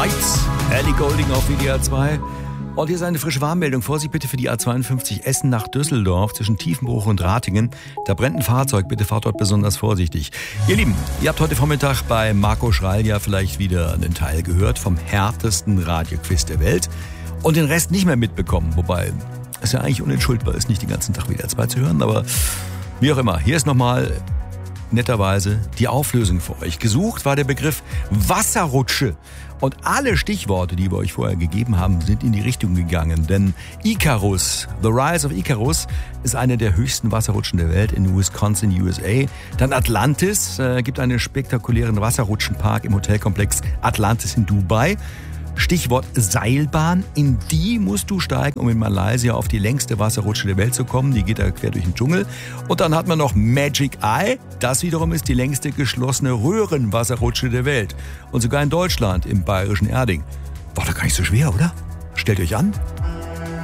Lights, Ellie Goulding auf WDR 2. Und hier ist eine frische Warnmeldung. Vorsicht bitte für die A52 Essen nach Düsseldorf zwischen Tiefenbruch und Ratingen. Da brennt ein Fahrzeug, bitte fahrt dort besonders vorsichtig. Ihr Lieben, ihr habt heute Vormittag bei Marco Schreil ja vielleicht wieder einen Teil gehört vom härtesten Radioquiz der Welt und den Rest nicht mehr mitbekommen. Wobei es ja eigentlich unentschuldbar ist, nicht den ganzen Tag WDR 2 zu hören, aber wie auch immer. Hier ist nochmal netterweise die Auflösung für euch. Gesucht war der Begriff Wasserrutsche. Und alle Stichworte, die wir euch vorher gegeben haben, sind in die Richtung gegangen. Denn Icarus, The Rise of Icarus, ist eine der höchsten Wasserrutschen der Welt in Wisconsin, USA. Dann Atlantis, gibt einen spektakulären Wasserrutschenpark im Hotelkomplex Atlantis in Dubai. Stichwort Seilbahn, in die musst du steigen, um in Malaysia auf die längste Wasserrutsche der Welt zu kommen. Die geht da quer durch den Dschungel. Und dann hat man noch Magic Eye. Das wiederum ist die längste geschlossene Röhrenwasserrutsche der Welt. Und sogar in Deutschland, im bayerischen Erding. War doch gar nicht so schwer, oder? Stellt euch an.